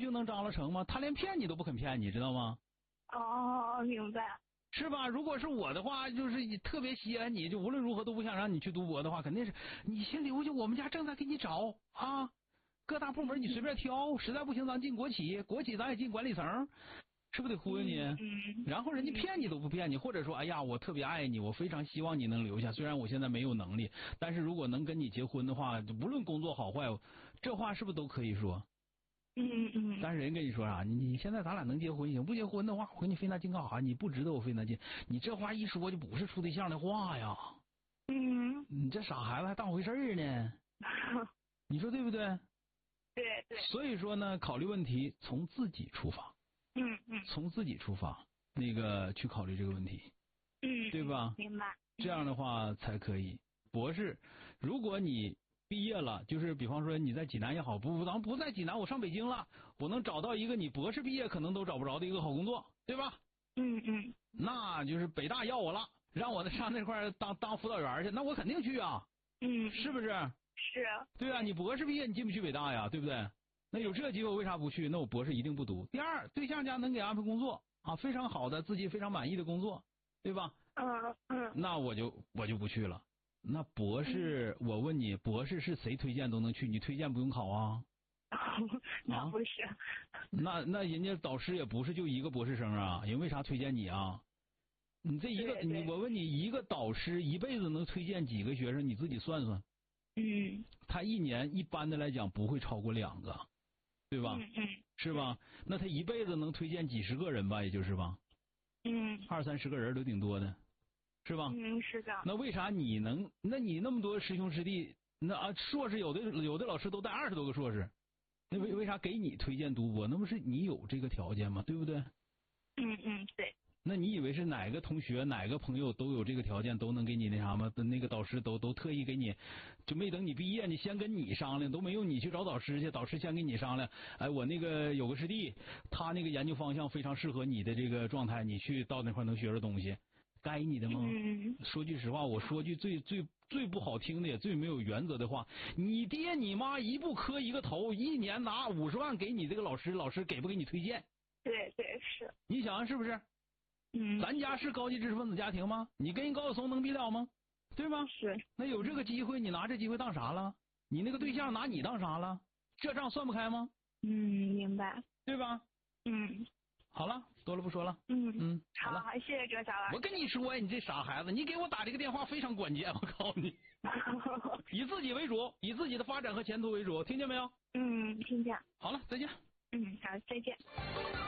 就能张罗成吗？他连骗你都不肯骗你，知道吗？ 哦，明白。 是吧？如果是我的话，就是特别稀罕你，就无论如何都不想让你去读博的话，肯定是你先留下，我们家正在给你找啊，各大部门你随便挑，实在不行咱进国企，国企咱也进管理层，是不是得忽悠你？然后人家骗你都不骗你，或者说，哎呀，我特别爱你，我非常希望你能留下，虽然我现在没有能力，但是如果能跟你结婚的话，无论工作好坏，这话是不是都可以说？但是人跟你说啥？你现在咱俩能结婚行，不结婚的话，我跟你费那劲干啥？你不值得我费那劲。你这话一说就不是处对象的话呀。你这傻孩子还当回事儿呢？你说对不对？ 对对。 所以说呢，考虑问题从自己出发。从自己出发，那个去考虑这个问题。对吧？ 明白。 这样的话才可以。博士，如果你毕业了，就是比方说你在济南也好，咱不在济南，我上北京了，我能找到一个你博士毕业可能都找不着的一个好工作，对吧？那就是北大要我了，让我上那块当辅导员去，那我肯定去啊。是不是？ 是。 对啊，你博士毕业你进不去北大呀，对不对？那有这机会为啥不去？那我博士一定不读。第二，对象家能给安排工作啊，非常好的自己非常满意的工作，对吧？那我就不去了。那博士，我问你，博士是谁推荐都能去？你推荐不用考啊？ 那不是。 那人家导师也不是就一个博士生啊，人为啥推荐你啊？你这一个，我问你，一个导师一辈子能推荐几个学生？你自己算算。他一年一般的来讲不会超过2个，对吧？是吧？那他一辈子能推荐几十个人吧，也就是吧？20-30个人都挺多的。是吧？ 是的。 那为啥你能？那你那么多师兄师弟，那硕士有的老师都带20多个硕士，那为啥给你推荐读博？那不是你有这个条件吗？对不对？ 对。 那你以为是哪个同学哪个朋友都有这个条件都能给你那啥吗？那个导师都特意给你，就没等你毕业，你先跟你商量，都没用你去找导师去，导师先跟你商量。哎，我那个有个师弟，他那个研究方向非常适合你的这个状态，你去到那块能学着东西。该你的吗？说句实话，我说句最不好听的也最没有原则的话，你爹你妈一不磕一个头，一年拿50万给你这个老师，老师给不给你推荐？ 对对是。 你想想是不是？咱家是高级知识分子家庭吗？你跟人高晓松能比了吗？对吗？ 是。 那有这个机会，你拿这机会当啥了？你那个对象拿你当啥了？这账算不开吗？ 明白。 对吧？好了，多了不说了。好了， 谢谢周晓老师。 我跟你说呀，你这傻孩子，你给我打这个电话非常关键，我告诉你，以自己为主，以自己的发展和前途为主，听见没有？ 听见。 好了，再见。 好，再见。